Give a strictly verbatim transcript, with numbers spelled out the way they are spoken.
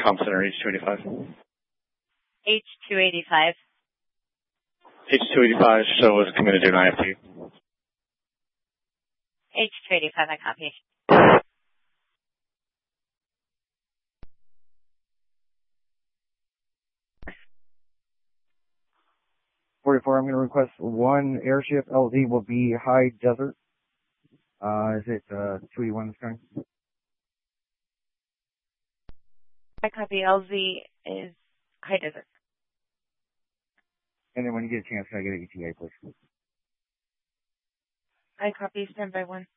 Com Center, H two eighty-five. H two eighty-five. H two eighty-five, so it's coming to do an I F T. H two eighty-five, I copy. forty-four, I'm going to request one airship. L Z will be High Desert. Uh, is it, uh, two eighty-one this time? I copy. L Z is High Desert. And then when you get a chance, can I get an E T A, please? I copy. Stand by one.